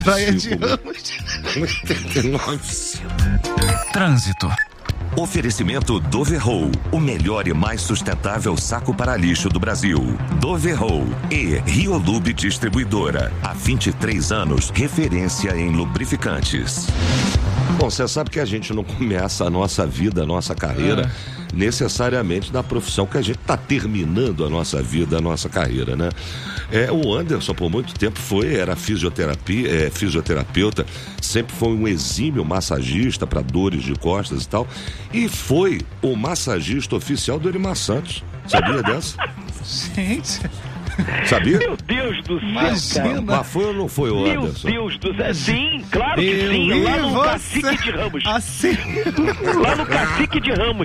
Praia de Ramos. 89. Trânsito. Oferecimento Doverroll, o melhor e mais sustentável saco para lixo do Brasil. Doverroll e Riolube Distribuidora. Há 23 anos, referência em lubrificantes. Bom, você sabe que a gente não começa a nossa vida, a nossa carreira, necessariamente na profissão que a gente está terminando a nossa vida, a nossa carreira, né? O Anderson, por muito tempo, era fisioterapeuta, sempre foi um exímio massagista para dores de costas e tal, e foi o massagista oficial do Elimar Santos. Sabia dessa? Gente... Sabia? Meu Deus do céu, cara. Mas foi ou não foi o Anderson? Meu Deus do céu. Sim, claro que sim. Lá no Cacique de Ramos. Assim. Lá no Cacique de Ramos.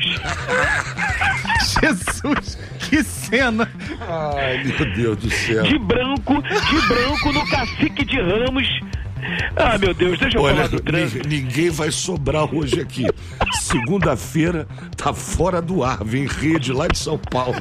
Jesus, que cena. Ai, meu Deus do céu. De branco no Cacique de Ramos. Ah, meu Deus, deixa eu falar do trânsito. Ninguém vai sobrar hoje aqui. Segunda-feira tá fora do ar, vem rede lá de São Paulo.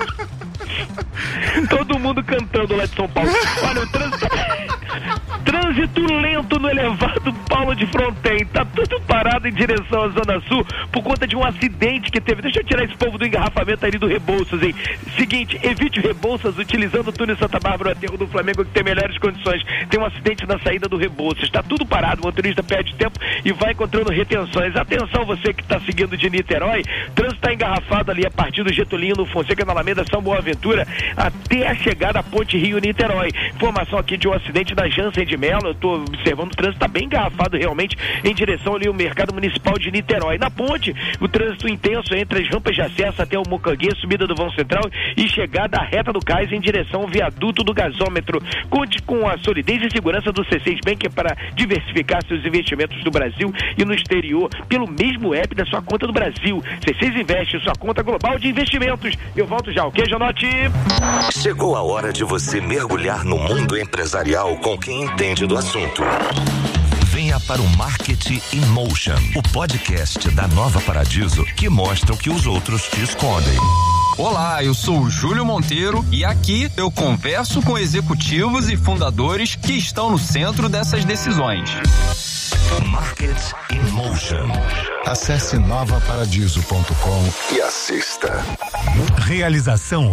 Todo mundo cantando lá de São Paulo. Olha, o trânsito lento no elevado Paulo de Fronten. Tá tudo parado em direção à Zona Sul por conta de um acidente que teve. Deixa eu tirar esse povo do engarrafamento ali do Rebouças, hein? Seguinte, evite o Rebouças utilizando o túnel Santa Bárbara, o aterro do Flamengo, que tem melhores condições. Tem um acidente na saída do Rebouças. Tá tudo parado, o motorista perde tempo e vai encontrando retenções. Atenção, você que tá seguindo de Niterói, o trânsito tá engarrafado ali a partir do Getulino, no Fonseca, na Alameda São Boaventura, até a chegada à Ponte Rio-Niterói. Informação aqui de um acidente na Jansen de Melo. Eu tô observando o trânsito tá bem engarrafado realmente em direção ali ao Mercado Municipal de Niterói. Na ponte, o trânsito intenso entre as rampas de acesso até o Mocanguê, subida do Vão Central e chegada à reta do cais em direção ao viaduto do gasômetro. Conte com a solidez e segurança do C6 Bank para diversificar seus investimentos no Brasil e no exterior pelo mesmo app da sua conta do Brasil. C6 Investe, sua conta global de investimentos. Eu volto já, ok, Janote? Chegou a hora de você mergulhar no mundo empresarial com quem entende do assunto. Venha para o Marketing in Motion, o podcast da Nova Paradiso que mostra o que os outros te escondem. Olá, eu sou o Júlio Monteiro e aqui eu converso com executivos e fundadores que estão no centro dessas decisões. Marketing in Motion. Acesse novaparadiso.com e assista. Realização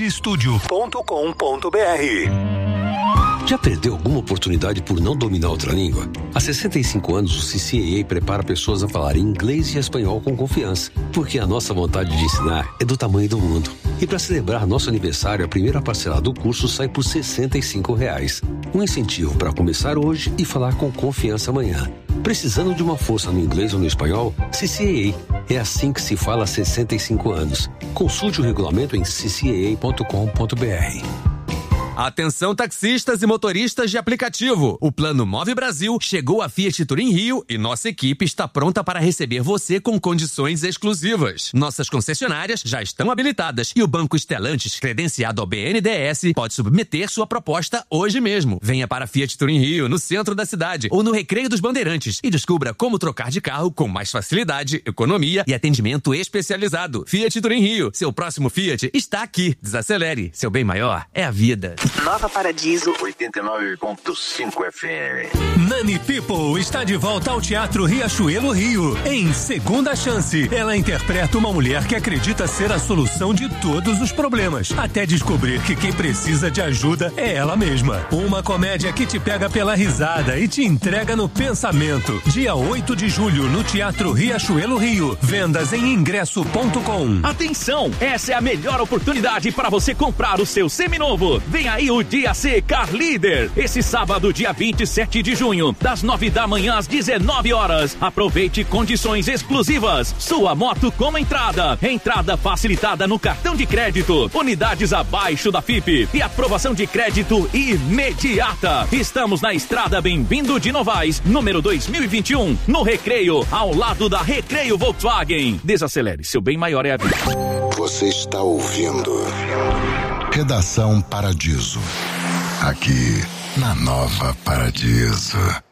riodestudio.com.br. Já perdeu alguma oportunidade por não dominar outra língua? Há 65 anos, o CCAA prepara pessoas a falar inglês e espanhol com confiança, porque a nossa vontade de ensinar é do tamanho do mundo. E para celebrar nosso aniversário, a primeira parcela do curso sai por R$65. Um incentivo para começar hoje e falar com confiança amanhã. Precisando de uma força no inglês ou no espanhol? CCAA. É assim que se fala há 65 anos. Consulte o regulamento em ccaa.com.br. Atenção, taxistas e motoristas de aplicativo. O Plano Move Brasil chegou à Fiat Turim Rio e nossa equipe está pronta para receber você com condições exclusivas. Nossas concessionárias já estão habilitadas e o Banco Stellantis, credenciado ao BNDES, pode submeter sua proposta hoje mesmo. Venha para a Fiat Turim Rio, no centro da cidade ou no Recreio dos Bandeirantes e descubra como trocar de carro com mais facilidade, economia e atendimento especializado. Fiat Turim Rio, seu próximo Fiat está aqui. Desacelere, seu bem maior é a vida. Nova Paradiso 89.5 FM. Nani People está de volta ao Teatro Riachuelo Rio. Em Segunda Chance, ela interpreta uma mulher que acredita ser a solução de todos os problemas, até descobrir que quem precisa de ajuda é ela mesma. Uma comédia que te pega pela risada e te entrega no pensamento. Dia 8 de julho no Teatro Riachuelo Rio. Vendas em ingresso.com. Atenção, essa é a melhor oportunidade para você comprar o seu seminovo. Venha aí o Dia C Car Líder. Esse sábado, dia 27 de junho, das 9 da manhã às 19 horas. Aproveite condições exclusivas. Sua moto com entrada. Entrada facilitada no cartão de crédito. Unidades abaixo da FIP. E aprovação de crédito imediata. Estamos na Estrada Bem-vindo de Novaes, número 2021, no Recreio, ao lado da Recreio Volkswagen. Desacelere, seu bem maior é a vida. Você está ouvindo Redação Paradiso, aqui na Nova Paradiso.